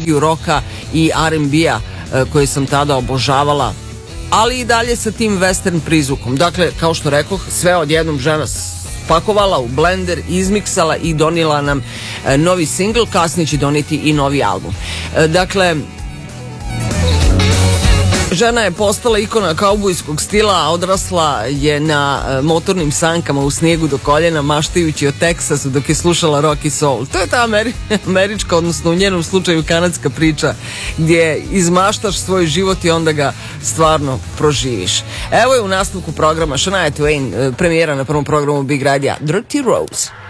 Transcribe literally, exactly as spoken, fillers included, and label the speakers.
Speaker 1: energiju roka i R and B-a koji sam tada obožavala, ali i dalje sa tim western prizvukom. Dakle, kao što rekoh, sve odjednom žena spakovala u blender, izmiksala i donijela nam novi singl, kasnije će donijeti i novi album. Dakle, žena je postala ikona kaubojskog stila, a odrasla je na motornim sankama u snijegu do koljena, maštajući o Teksasu dok je slušala rock i soul. To je ta ameri- američka, odnosno u njenom slučaju kanadska priča, gdje izmaštaš svoj život i onda ga stvarno proživiš. Evo je u nastavku programa Shania Twain, premijera na prvom programu Big Radija, Dirty Rose.